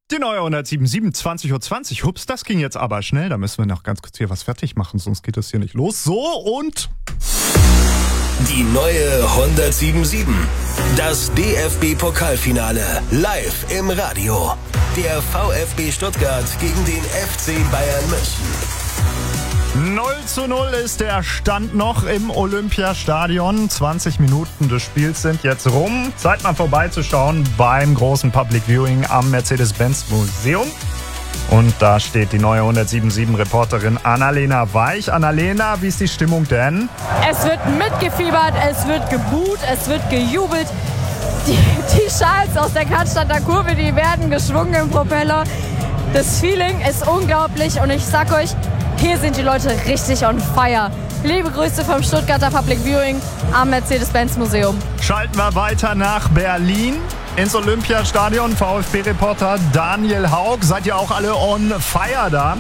Die neue 107.7, 20.20 Uhr. Hups, das ging jetzt aber schnell. Da müssen wir noch ganz kurz hier was fertig machen, sonst geht das hier nicht los. So, und die neue 107.7. Das DFB-Pokalfinale live im Radio. Der VfB Stuttgart gegen den FC Bayern München. 0:0 ist der Stand noch im Olympiastadion. 20 Minuten des Spiels sind jetzt rum. Zeit mal vorbeizuschauen beim großen Public Viewing am Mercedes-Benz-Museum. Und da steht die neue 107.7-Reporterin Annalena Weich. Annalena, wie ist die Stimmung denn? Es wird mitgefiebert, es wird gebuht, es wird gejubelt. Die Schals aus der Cannstatter Kurve, die werden geschwungen im Propeller. Das Feeling ist unglaublich und ich sag euch, hier sind die Leute richtig on fire. Liebe Grüße vom Stuttgarter Public Viewing am Mercedes-Benz-Museum. Schalten wir weiter nach Berlin ins Olympiastadion. VfB-Reporter Daniel Haug. Seid ihr auch alle on fire da?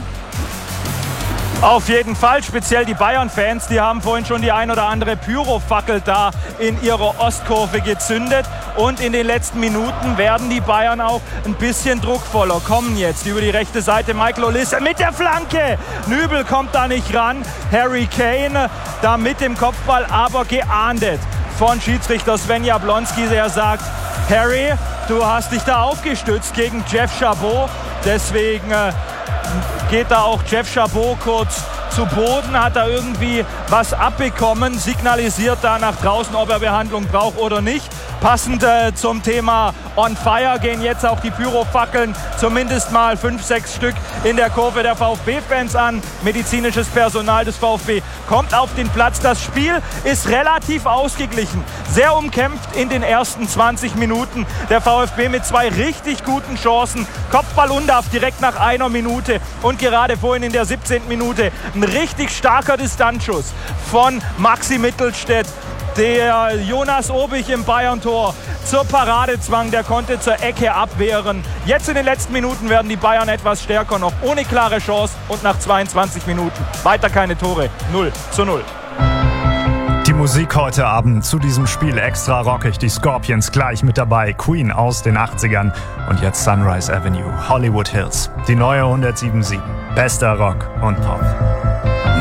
Auf jeden Fall, speziell die Bayern-Fans, die haben vorhin schon die ein oder andere Pyrofackel da in ihrer Ostkurve gezündet. Und in den letzten Minuten werden die Bayern auch ein bisschen druckvoller. Kommen jetzt über die rechte Seite Michael Olise mit der Flanke. Nübel kommt da nicht ran. Harry Kane da mit dem Kopfball, aber geahndet von Schiedsrichter Sven Jablonski. Der sagt, Harry, du hast dich da aufgestützt gegen Jeff Chabot. Deswegen geht da auch Jeff Chabot kurz zu Boden, hat da irgendwie was abbekommen, signalisiert da nach draußen, ob er Behandlung braucht oder nicht. Passend zum Thema On Fire gehen jetzt auch die Pyrofackeln, zumindest mal 5-6 Stück in der Kurve der VfB-Fans an. Medizinisches Personal des VfB kommt auf den Platz. Das Spiel ist relativ ausgeglichen, sehr umkämpft in den ersten 20 Minuten. Der VfB mit zwei richtig guten Chancen. Kopfball Undav direkt nach einer Minute und gerade vorhin in der 17. Minute ein richtig starker Distanzschuss von Maxi Mittelstädt. Der Jonas Obich im Bayern-Tor zur Parade zwang, der konnte zur Ecke abwehren. Jetzt in den letzten Minuten werden die Bayern etwas stärker, noch ohne klare Chance und nach 22 Minuten weiter keine Tore, 0:0. Die Musik heute Abend zu diesem Spiel extra rockig, die Scorpions gleich mit dabei, Queen aus den 80ern und jetzt Sunrise Avenue, Hollywood Hills, die neue 107.7, bester Rock und Pop.